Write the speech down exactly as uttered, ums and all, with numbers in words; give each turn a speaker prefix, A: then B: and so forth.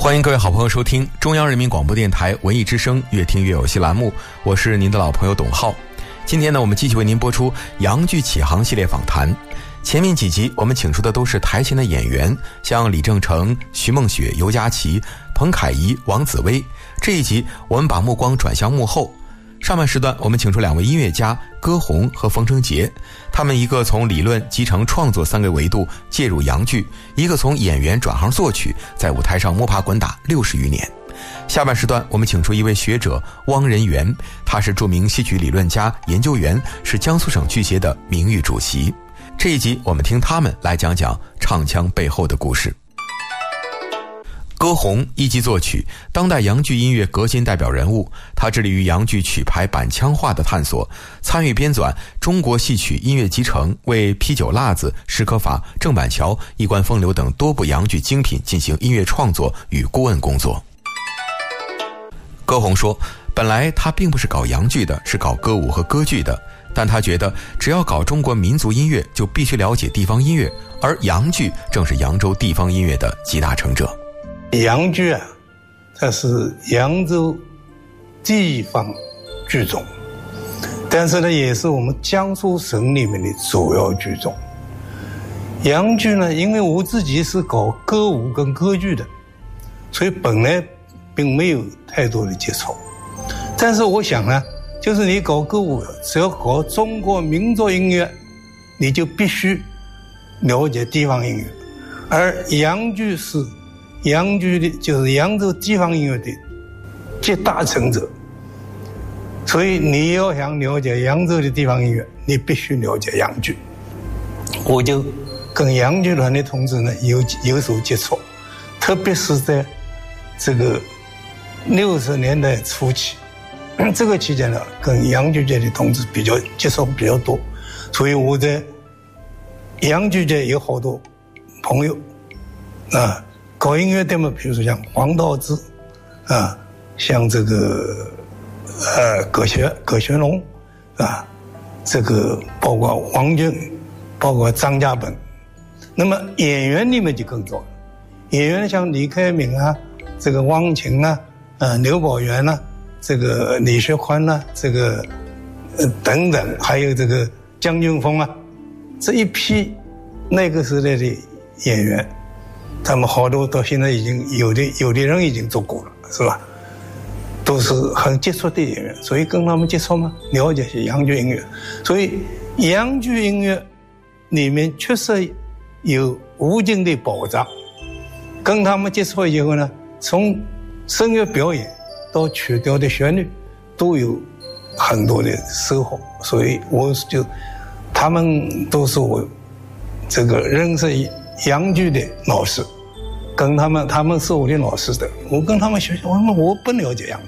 A: 欢迎各位好朋友收听中央人民广播电台文艺之声越听越有戏栏目，我是您的老朋友董浩。今天呢，我们继续为您播出洋剧启航系列访谈。前面几集我们请出的都是台前的演员，像李正成、徐梦雪、尤佳琪、彭凯怡、王紫薇。这一集我们把目光转向幕后。上半时段我们请出两位音乐家歌红和冯成杰，他们一个从理论、集成、创作三个维度介入洋剧，一个从演员转行作曲，在舞台上摸爬滚打六十余年。下半时段我们请出一位学者汪仁元，他是著名戏曲理论家、研究员，是江苏省剧协的名誉主席。这一集我们听他们来讲讲唱腔背后的故事。歌红一级作曲，当代洋剧音乐革新代表人物，他致力于洋剧曲牌板腔化的探索，参与编纂《中国戏曲音乐集成》，为啤酒辣子、史可法、郑板桥、一关风流等多部洋剧精品进行音乐创作与顾问工作。歌红说，本来他并不是搞洋剧的，是搞歌舞和歌剧的，但他觉得只要搞中国民族音乐，就必须了解地方音乐，而洋剧正是扬州地方音乐的集大成者。
B: 洋剧啊，它是扬州地方剧种，但是呢，也是我们江苏省里面的主要剧种。洋剧呢，因为我自己是搞歌舞跟歌剧的，所以本来并没有太多的接触。但是我想呢，就是你搞歌舞，只要搞中国民族音乐，你就必须了解地方音乐，而洋剧是洋剧的，就是扬州地方音乐的集大成者，所以你要想了解扬州的地方音乐，你必须了解洋剧。我就跟洋剧团的同志呢有有所接触，特别是在这个六十年代初期，这个期间呢，跟洋剧界的同志比较接触比较多，所以我在洋剧界有好多朋友啊。搞音乐的嘛，比如说像黄道之，啊，像这个呃葛学葛学龙，啊，这个包括王俊，包括张家本。那么演员里面就更多了，演员像李开明啊，这个汪晴啊，呃刘宝元啊，这个李学宽啊，这个呃等等，还有这个江俊峰啊，这一批那个时代的演员。他们好多到现在已经有的有的人已经做过了，是吧？都是很杰出的演员，所以跟他们接触嘛，了解些洋剧音乐。所以洋剧音乐里面确实有无尽的宝藏。跟他们接触以后呢，从声乐表演到曲调的旋律，都有很多的收获。所以我就他们都是我这个认识洋剧的老师，跟他们他们是我的老师的，我跟他们学习，我我不了解洋剧。